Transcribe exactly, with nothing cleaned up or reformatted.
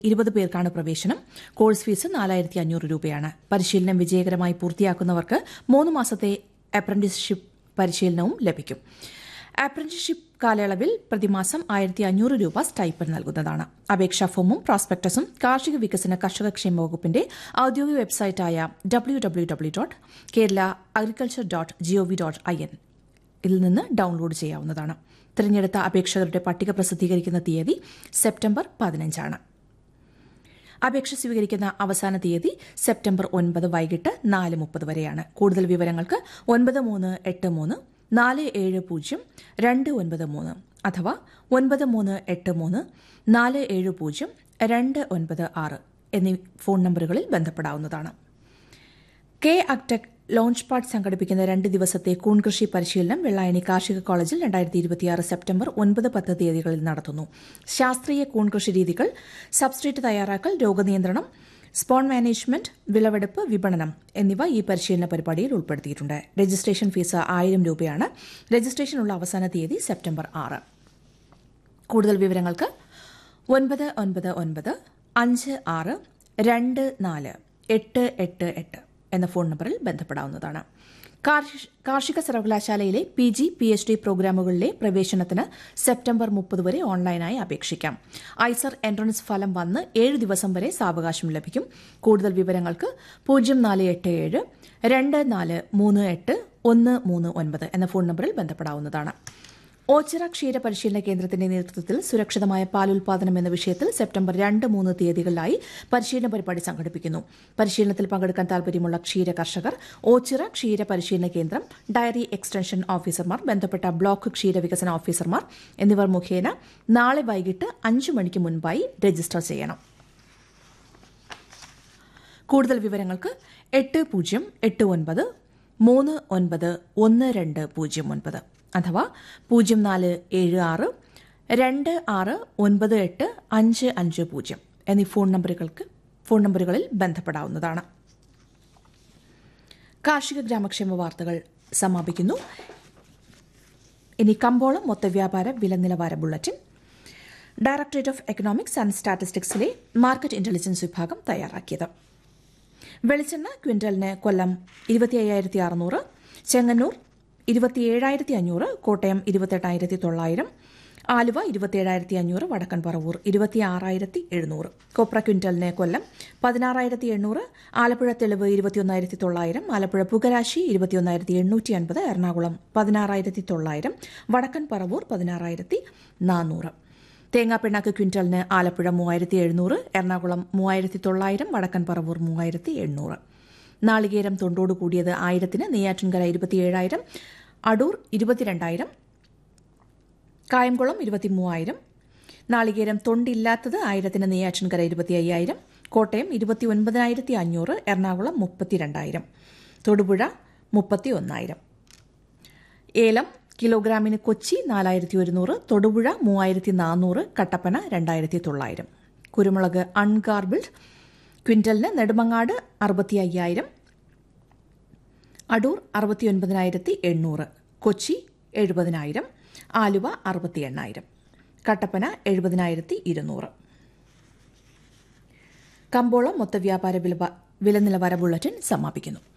ഇരുപത് പേർക്കാണ് പ്രവേശനം. കോഴ്സ് ഫീസ് നാലായിരത്തി അഞ്ഞൂറ് രൂപയാണ്. പരിശീലനം വിജയകരമായി പൂർത്തിയാക്കുന്നവർക്ക് മൂന്ന് മാസത്തെ അപ്രന്റീസ്ഷിപ്പ് പരിശീലനവും ലഭിക്കും. അപ്രന്റീസ്ഷിപ്പ് കാലയളവിൽ പ്രതിമാസം ആയിരത്തി അഞ്ഞൂറ് രൂപ സ്റ്റൈപ്പൻഡ് നൽകുന്നതാണ്. അപേക്ഷാ ഫോമും പ്രോസ്പെക്ടസും കാർഷിക വികസന കർഷകക്ഷേമ വകുപ്പിന്റെ ഔദ്യോഗിക വെബ്സൈറ്റായ W W W dot Kerala agriculture dot G O V dot I N ഇതിൽ നിന്ന് ഡൌൺലോഡ് ചെയ്യാവുന്നതാണ്. തിരഞ്ഞെടുത്ത അപേക്ഷകരുടെ പട്ടിക പ്രസിദ്ധീകരിക്കുന്ന തീയതി സെപ്റ്റംബർ പതിനഞ്ചാണ്. അപേക്ഷ സ്വീകരിക്കുന്ന അവസാന തീയതി സെപ്റ്റംബർ ഒൻപത് വൈകിട്ട് നാല് മുപ്പത് വരെയാണ്. കൂടുതൽ വിവരങ്ങൾക്ക് ഒൻപത് മൂന്ന് എട്ട് മൂന്ന് നാല് ഏഴ് പൂജ്യം രണ്ട് ഒൻപത് മൂന്ന് അഥവാ ഒൻപത് മൂന്ന് എട്ട് മൂന്ന് നാല് ഏഴ് പൂജ്യം രണ്ട് ഒൻപത് ആറ് എന്നീ ഫോൺ നമ്പറുകളിൽ ബന്ധപ്പെടാവുന്നതാണ്. കെ അഗ്ടെക് ലോഞ്ച് പാഡ് സംഘടിപ്പിക്കുന്ന രണ്ട് ദിവസത്തെ കൂൺകൃഷി പരിശീലനം വെള്ളായണി കാർഷിക കോളേജിൽ രണ്ടായിരത്തി ഇരുപത്തിയാറ് സെപ്റ്റംബർ ഒൻപത് പത്ത് തീയതികളിൽ നടത്തുന്നു. ശാസ്ത്രീയ കൂൺകൃഷി രീതികൾ, സബ്സ്ട്രേറ്റ് തയ്യാറാക്കൽ, രോഗനിയന്ത്രണം, സ്പോൺ മാനേജ്മെന്റ്, വിളവെടുപ്പ്, വിപണനം എന്നിവ ഈ പരിശീലന പരിപാടിയിൽ ഉൾപ്പെടുത്തിയിട്ടുണ്ട്. രജിസ്ട്രേഷൻ ഫീസ് ആയിരം രൂപയാണ്. രജിസ്ട്രേഷനുള്ള അവസാന തീയതി സെപ്റ്റംബർ ആറ്. കൂടുതൽ വിവരങ്ങൾക്ക് ഒൻപത് ഒൻപത് ഒൻപത് അഞ്ച് ആറ് രണ്ട് നാല് എട്ട് എട്ട് എട്ട് എന്ന ഫോൺ നമ്പറിൽ ബന്ധപ്പെടാവുന്നതാണ്. കാർഷിക സർവകലാശാലയിലെ P G P H D പ്രോഗ്രാമുകളിലെ പ്രവേശനത്തിന് സെപ്റ്റംബർ മുപ്പത് വരെ ഓൺലൈനായി അപേക്ഷിക്കാം. ഐസർ എൻട്രൻസ് ഫലം വന്ന് ഏഴ് ദിവസം വരെ സാവകാശം ലഭിക്കും. കൂടുതൽ വിവരങ്ങൾക്ക് പൂജ്യം നാല് എട്ട് ഏഴ് രണ്ട് നാല് മൂന്ന് എട്ട് ഒന്ന് മൂന്ന് ഒൻപത് എന്ന ഫോൺ നമ്പറിൽ ബന്ധപ്പെടാവുന്നതാണ്. ഓച്ചിറ ക്ഷീര പരിശീലന കേന്ദ്രത്തിന്റെ നേതൃത്വത്തിൽ സുരക്ഷിതമായ പാലുൽപാദനം എന്ന വിഷയത്തിൽ സെപ്റ്റംബർ രണ്ട് മൂന്ന് തീയതികളിലായി പരിശീലന പരിപാടി സംഘടിപ്പിക്കുന്നു. പരിശീലനത്തിൽ പങ്കെടുക്കാൻ താൽപര്യമുള്ള ക്ഷീര കർഷകർ ഓച്ചിറ ക്ഷീര പരിശീലന കേന്ദ്രം, ഡയറി എക്സ്റ്റൻഷൻ ഓഫീസർമാർ, ബന്ധപ്പെട്ട ബ്ലോക്ക് ക്ഷീര വികസന ഓഫീസർമാർ എന്നിവർ മുഖേന നാളെ വൈകിട്ട് അഞ്ചു മണിക്ക് മുൻപായി രജിസ്റ്റർ ചെയ്യണം. കൂടുതൽ വിവരങ്ങൾക്ക് എട്ട് പൂജ്യം എട്ട് ഒൻപത് മൂന്ന് ഒൻപത് ഒന്ന് രണ്ട് പൂജ്യം ഒൻപത് അഥവാ പൂജ്യം നാല് ഏഴ് ആറ് രണ്ട് ആറ് ഒൻപത് എട്ട് അഞ്ച് അഞ്ച് പൂജ്യം എന്നീ ഫോൺ നമ്പറുകൾക്ക് ഫോൺ നമ്പറുകളിൽ ബന്ധപ്പെടാവുന്നതാണ്. കാർഷിക ഗ്രാമക്ഷേമ വാർത്തകൾ സമാപിക്കുന്നു. ഇനി കമ്പോളം മൊത്തവ്യാപാര വില നിലവാര bulletin directorate of economics and സ്റ്റാറ്റിസ്റ്റിക്സിലെ market intelligence വിഭാഗം തയ്യാറാക്കിയത്. വെളിച്ചെണ്ണ ക്വിന്റലിന് കൊല്ലം ഇരുപത്തി അയ്യായിരത്തി അറുന്നൂറ്, ചെങ്ങന്നൂർ ഇരുപത്തിയേഴായിരത്തി അഞ്ഞൂറ്, കോട്ടയം ഇരുപത്തെട്ടായിരത്തി തൊള്ളായിരം, ആലുവ ഇരുപത്തിയേഴായിരത്തി അഞ്ഞൂറ്, വടക്കൻ പറവൂർ ഇരുപത്തിയാറായിരത്തി എഴുന്നൂറ്. കൊപ്ര ക്വിന്റലിന് കൊല്ലം പതിനാറായിരത്തി എണ്ണൂറ്, ആലപ്പുഴ തെളിവ് ഇരുപത്തിയൊന്നായിരത്തി തൊള്ളായിരം, ആലപ്പുഴ പുകരാശി ഇരുപത്തിയൊന്നായിരത്തി എണ്ണൂറ്റി അൻപത്, എറണാകുളം പതിനാറായിരത്തി തൊള്ളായിരം, വടക്കൻ പറവൂർ പതിനാറായിരത്തി നാനൂറ്. തേങ്ങാപ്പിണ്ണാക്ക് ക്വിന്റലിന് ആലപ്പുഴ മൂവായിരത്തി എഴുന്നൂറ്, എറണാകുളം മൂവായിരത്തി തൊള്ളായിരം, വടക്കൻ പറവൂർ മൂവായിരത്തി എണ്ണൂറ്. നാളികേരം തൊണ്ടോട് കൂടിയത് ആയിരത്തിന് നെയ്യാറ്റിൻകര ഇരുപത്തിയേഴായിരം, അടൂർ ഇരുപത്തിരണ്ടായിരം, കായംകുളം ഇരുപത്തിമൂവായിരം. നാളികേരം തൊണ്ടില്ലാത്തത് ആയിരത്തിന് നെയ്യാറ്റിൻകര ഇരുപത്തി അയ്യായിരം, കോട്ടയം ഇരുപത്തി ഒൻപതിനായിരത്തി അഞ്ഞൂറ്, എറണാകുളം മുപ്പത്തിരണ്ടായിരം, തൊടുപുഴ മുപ്പത്തി ഒന്നായിരം. ഏലം കിലോഗ്രാമിന് കൊച്ചി നാലായിരത്തി ഒരുന്നൂറ്, തൊടുപുഴ മൂവായിരത്തി നാനൂറ്, കട്ടപ്പന രണ്ടായിരത്തി തൊള്ളായിരം. കുരുമുളക് അൺഗാർബിൾഡ് ക്വിന്റലിന് നെടുമങ്ങാട് അറുപത്തി അയ്യായിരം, അടൂർ അറുപത്തി ഒൻപതിനായിരത്തി എണ്ണൂറ്, കൊച്ചി എഴുപതിനായിരം, ആലുവ അറുപത്തി എണ്ണായിരം, കട്ടപ്പന എഴുപതിനായിരത്തി ഇരുന്നൂറ്. കമ്പോളം മൊത്തവ്യാപാര വില നിലവാര ബുള്ളറ്റിൻ സമാപിക്കുന്നു.